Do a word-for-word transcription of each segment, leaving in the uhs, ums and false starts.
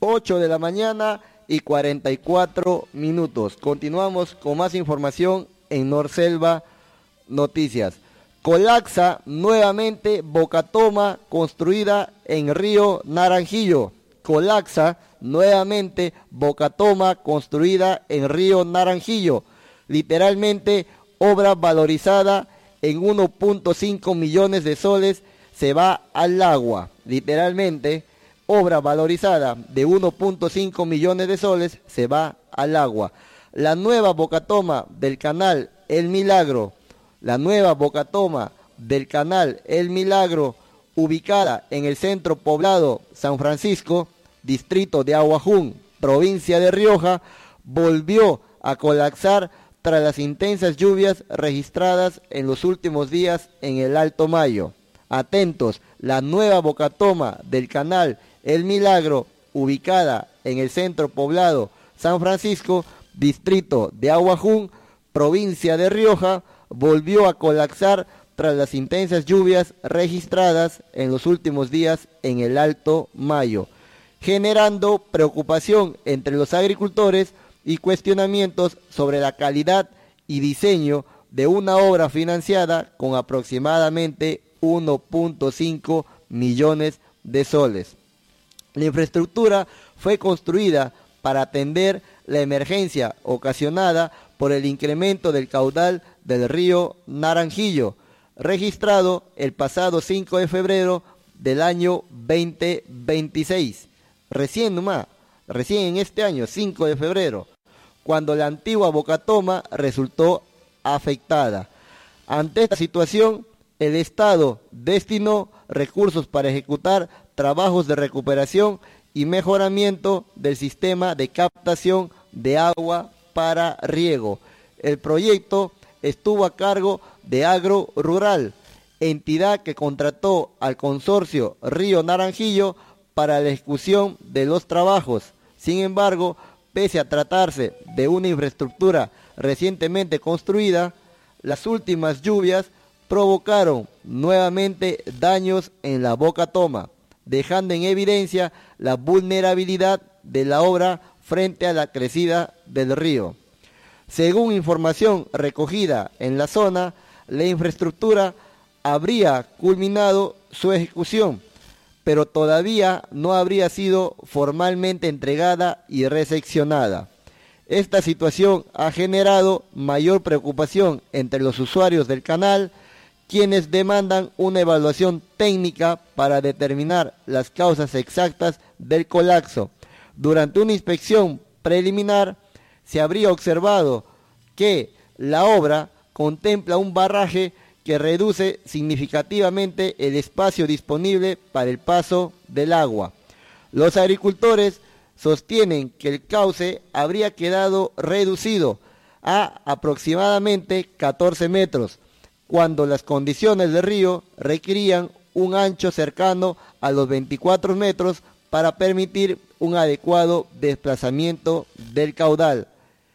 ocho de la mañana y cuarenta y cuatro minutos. Continuamos con más información en Norselva Noticias. Colapsa nuevamente Bocatoma construida en Río Naranjillo. Colapsa nuevamente Bocatoma construida en Río Naranjillo. Literalmente obra valorizada en uno punto cinco millones de soles se va al agua. Literalmente obra valorizada de uno punto cinco millones de soles se va al agua. La nueva Bocatoma del canal El Milagro, la nueva Bocatoma del canal El Milagro, ubicada en el centro poblado San Francisco, distrito de Aguajún, provincia de Rioja, volvió a colapsar tras las intensas lluvias registradas en los últimos días en el Alto Mayo. Atentos, la nueva Bocatoma del canal El Milagro, ubicada en el centro poblado San Francisco, distrito de Aguajún, provincia de Rioja, volvió a colapsar tras las intensas lluvias registradas en los últimos días en el Alto Mayo, generando preocupación entre los agricultores y cuestionamientos sobre la calidad y diseño de una obra financiada con aproximadamente uno punto cinco millones de soles. La infraestructura fue construida para atender la emergencia ocasionada por el incremento del caudal del río Naranjillo, registrado el pasado cinco de febrero del año veinte veintiséis. Recién nomás, recién en este año, cinco de febrero, cuando la antigua Bocatoma resultó afectada. Ante esta situación, el Estado destinó recursos para ejecutar trabajos de recuperación y mejoramiento del sistema de captación de agua para riego. El proyecto estuvo a cargo de Agro Rural, entidad que contrató al consorcio Río Naranjillo para la ejecución de los trabajos. Sin embargo, pese a tratarse de una infraestructura recientemente construida, las últimas lluvias provocaron nuevamente daños en la Bocatoma, dejando en evidencia la vulnerabilidad de la obra frente a la crecida del río. Según información recogida en la zona, la infraestructura habría culminado su ejecución, pero todavía no habría sido formalmente entregada y recepcionada. Esta situación ha generado mayor preocupación entre los usuarios del canal, quienes demandan una evaluación técnica para determinar las causas exactas del colapso. Durante una inspección preliminar se habría observado que la obra contempla un barraje que reduce significativamente el espacio disponible para el paso del agua. Los agricultores sostienen que el cauce habría quedado reducido a aproximadamente catorce metros, cuando las condiciones del río requerían un ancho cercano a los veinticuatro metros para permitir un adecuado desplazamiento del caudal.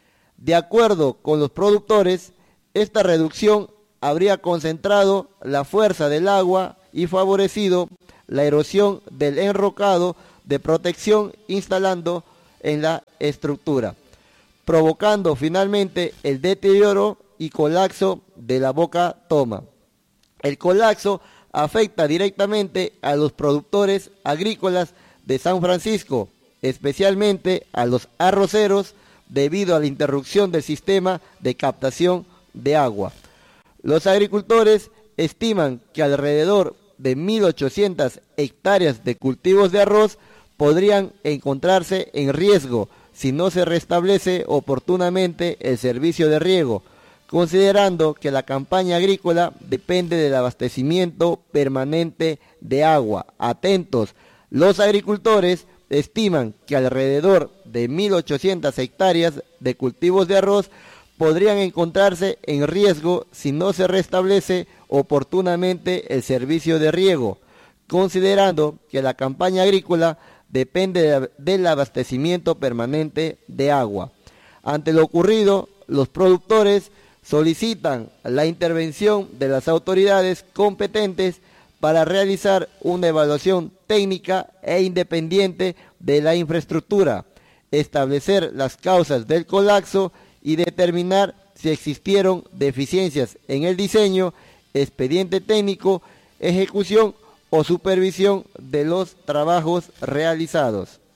De acuerdo con los productores, esta reducción habría concentrado la fuerza del agua y favorecido la erosión del enrocado de protección instalando en la estructura, provocando finalmente el deterioro y colapso de la Bocatoma. El colapso afecta directamente a los productores agrícolas de San Francisco, especialmente a los arroceros, debido a la interrupción del sistema de captación de agua. Los agricultores estiman que alrededor de mil ochocientas hectáreas de cultivos de arroz podrían encontrarse en riesgo si no se restablece oportunamente el servicio de riego, considerando que la campaña agrícola depende del abastecimiento permanente de agua. Atentos, los agricultores estiman que alrededor de mil ochocientas hectáreas de cultivos de arroz podrían encontrarse en riesgo si no se restablece oportunamente el servicio de riego, considerando que la campaña agrícola depende del abastecimiento permanente de agua. Ante lo ocurrido, los productores solicitan la intervención de las autoridades competentes para realizar una evaluación técnica e independiente de la infraestructura, establecer las causas del colapso y determinar si existieron deficiencias en el diseño, expediente técnico, ejecución o supervisión de los trabajos realizados.